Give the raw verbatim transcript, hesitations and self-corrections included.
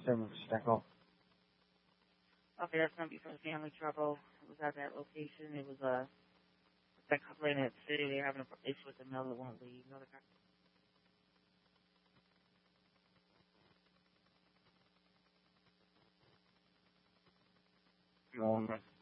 seven stack off. Okay, that's gonna be from family trouble. It was at that location. It was a uh, that complaint at the city. They're having an issue with the mail that won't leave. Another guy. You know,